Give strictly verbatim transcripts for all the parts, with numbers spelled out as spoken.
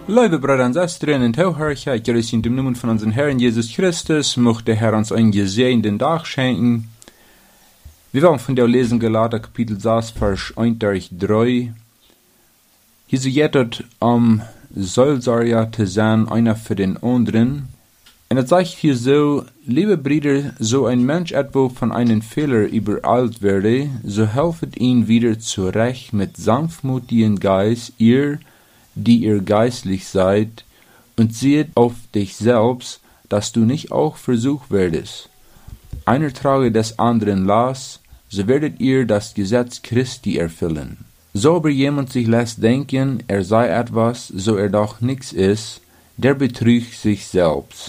Liebe Brüder und Schwestern und Zuhörer, ich grüße in dem Namen von unserem Herrn Jesus Christus, möchte der Herr uns einen gesegneten Tag schenken. Wir wollen von der Lesen Galater Kapitel sechs, Vers eins durch drei. Hier steht es, um Seelsorger zu sein, einer für den anderen. Und es sagt hier so, liebe Brüder, so ein Mensch etwa von einem Fehler übereilt werde, so helfet ihn wieder zurecht mit sanftmutigen Geist, ihr, die ihr geistlich seid, und sehet auf dich selbst, dass du nicht auch versucht werdest. Einer trage des anderen Last, so werdet ihr das Gesetz Christi erfüllen. So aber jemand sich lässt denken, er sei etwas, so er doch nichts ist, der betrügt sich selbst.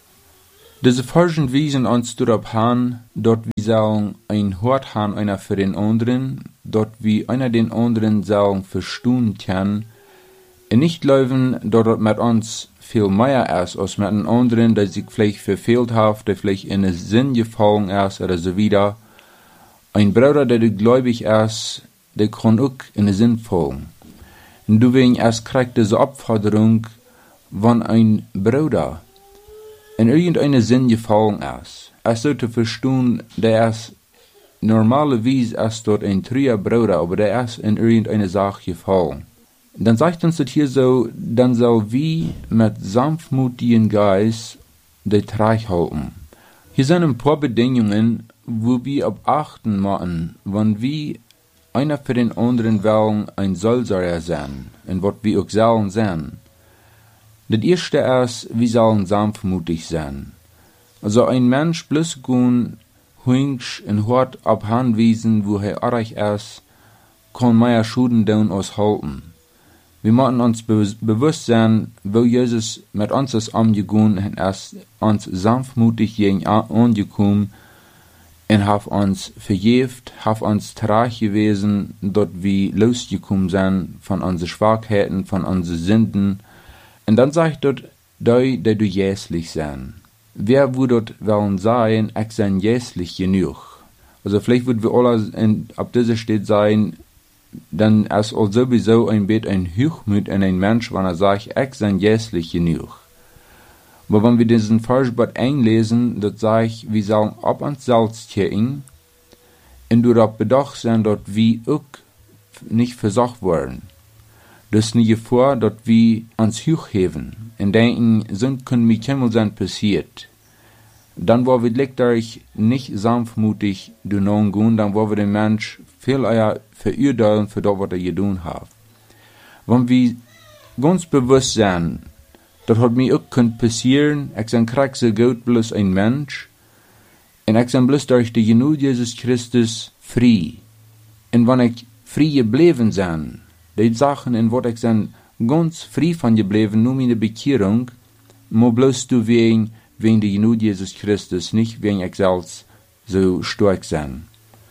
Diese Versen wiesen uns darauf an, dort wir sollen ein Hort haben einer für den anderen, dort wie einer den anderen sollen verstehen kann, und nicht leuven, dort mit uns viel mehr ist, als mit den anderen, die sich vielleicht verfehlt haben, die vielleicht in den Sinn gefallen ist, oder so wieder. Ein Bruder, der gläubig ist, der kann auch in den Sinn fallen. Und du wegen erst kriegt diese Aufforderung, wenn ein Bruder in irgendeinen Sinn gefallen ist. Er sollte verstehen, der ist normalerweise ist dort ein treuer Bruder, aber der ist in irgendeine Sache gefallen. Dann sagt uns das hier so, dann soll wie mit sanftmutigen Geist die Treich halten. Hier sind ein paar Bedingungen, wo wir auf achten müssen, wenn wir einer für den anderen wollen ein Seelsorger sein, und was wir auch sollen sein. Das erste ist, wir sollen sanftmutig sein. Also ein Mensch bloß gehen, hünsch und hart abhanwiesen, wo er arg ist, kann mehr Schuden tun als halten. Wir müssen uns be bewusst sein, wo Jesus mit uns ist umgegangen und ist uns sanftmutig gegen angekommen und hat uns vergeft, hat uns traurig gewesen, dort wir losgekommen sind von unseren Schwachheiten, von unseren Sünden. Und dann sagt dort, die, die du jässlich sein. Wer würde dort wollen sein, ich sein jässlich genug? Also vielleicht würden wir alle in, ab dieser Stelle sein, dann ist auch sowieso ein bisschen ein Hochmut in ein Mensch, wenn er sagt, ich sein jässlich genug. Aber wenn wir diesen Versbot einlesen, dort sagt, wir sollen ab uns selbst gucken, und darauf bedacht sein, dort wir auch nicht versucht werden. Das ist nie vor, dort wir uns hochheben und denken, so können wir keinmal sein passiert. Dann wo wir letztlich nicht sanftmutig gehen, dann wo wir den Mensch viel eher verurteilen für das, was er getan hat. Wenn wir ganz bewusst sind, das hat mir auch können passieren, ich bin krieg so gut bloß ein Mensch, und ich bin bloß durch die Genug Jesus Christus frei. Und wenn ich frei geblieben bin, die Sachen, in was ich bin ganz frei von geblieben, nur meine Bekehrung, mo bloß du wegen, wegen der Genug Jesus Christus, nicht wegen ich selbst so stark sein.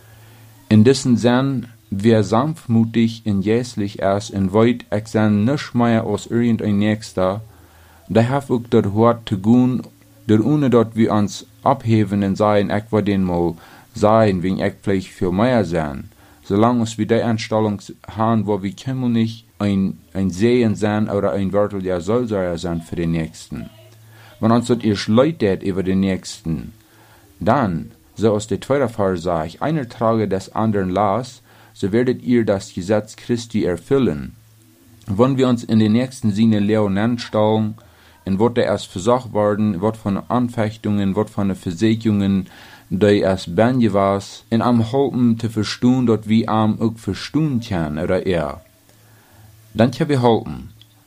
In diesem Sinn, wer sanftmutig und jässlich ist und weit, ich sein nicht mehr als irgendein Nächster, der hat auch dort hart zu gehen, der ohne dort wir uns abheben und sagen, ich will den mal sein, wegen ich vielleicht viel mehr sein. Solange wir die Einstellung haben, wo wir können nicht ein, ein Sehen sein oder ein wirklicher Seelsorger sein für den Nächsten. Wenn uns das erst läutet über den Nächsten, dann, so aus der zweiten Vers sagt, einer trage des anderen Last, so werdet ihr das Gesetz Christi erfüllen. Wenn wir uns in den nächsten Sinne lernen stellen, in was der erst versucht worden, was von Anfechtungen, was von Versicherungen, die erst bänje was, in am Halten zu verstehen, dort wie am auch verstehen kann, oder er. Dann kann wir halten.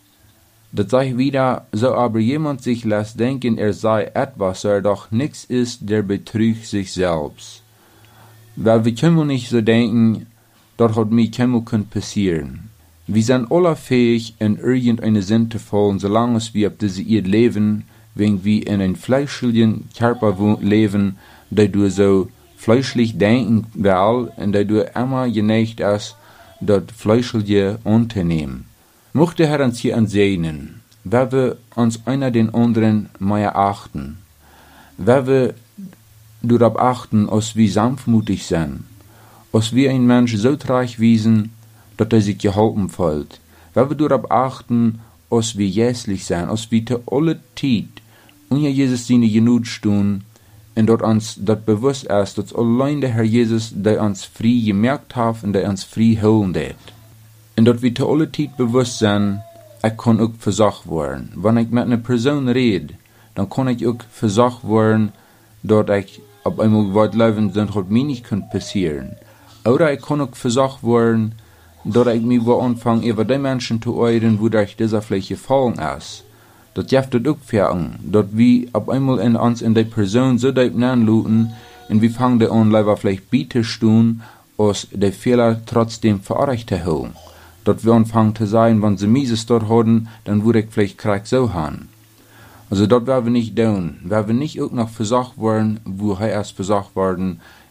Das sage ich wieder, so aber jemand sich lässt denken, er sei etwas, so er doch nichts ist, der betrügt sich selbst. Weil wir können nicht so denken, dort hat mir keinem können passieren. Wir sind alle fähig, in irgendeine Sinn zu fallen, solange wir auf diese Erde leben, wenn wir in einem fleischlichen Körper leben, der du so fleischlich denken will, und der du immer geneigt ist, dort fleischliche unternehmen. Möchte Herr uns hier ansehen, wer wir uns einer den anderen mehr achten, wer wir darauf achten, als wir sanftmutig sind, als wir ein Mensch so traurig wiesen, dass er sich geholfen fühlt, wer wir darauf achten, als wir jäslich zijn, als wir te alle tijd onder Jesus zijn genoeg staan, en dat ons dat bewust is, dat alleen de Herr Jesus, die ons vrij gemerkt heeft en die ons vrij houden deed. En dat we te alle tijd bewust zijn, ik kan ook verzacht worden. Wanneer ik met een persoon red, dan kan ik ook verzacht worden, dat ik op eenmaal wat leven dat het mij niet kan passeren. Oder ik kan ook verzacht worden, dat ik me wil aanvangen, over die mensen te oordelen, wo durch dieser vielleicht gefallen is. Dat jeft het ook verang, dat we op eenmaal in ons in die persoon so diep nanluten, en we fangen an, lieber vielleicht bieten stehen, als die Fehler trotzdem verarbeiten te houden. Dat we anfangen te sagen, wenn sie Mieses dort haben, dann würde ich vielleicht Krieg so haben. Also dort werden wir nicht tun. Werden wir nicht auch noch versagt worden, wo er erst versagt worden,